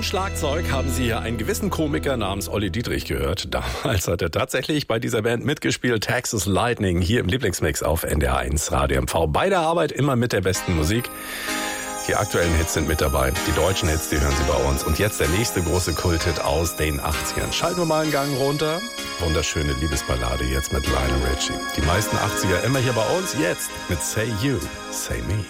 Am Schlagzeug haben Sie hier einen gewissen Komiker namens Olli Dietrich gehört. Damals hat er tatsächlich bei dieser Band mitgespielt. Texas Lightning hier im Lieblingsmix auf NDR1 Radio MV. Bei der Arbeit immer mit der besten Musik. Die aktuellen Hits sind mit dabei. Die deutschen Hits, die hören Sie bei uns. Und jetzt der nächste große Kulthit aus den 80ern. Schalten wir mal einen Gang runter. Wunderschöne Liebesballade jetzt mit Lionel Richie. Die meisten 80er immer hier bei uns. Jetzt mit Say You, Say Me.